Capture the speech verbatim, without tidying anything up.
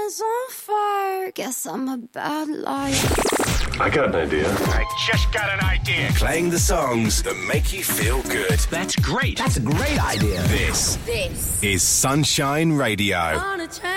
is on fire. Guess I'm a bad liar. I got an idea. I just got an idea. Playing the songs that make you feel good. That's great. That's a great idea. This, This is Sunshine Radio. on a train.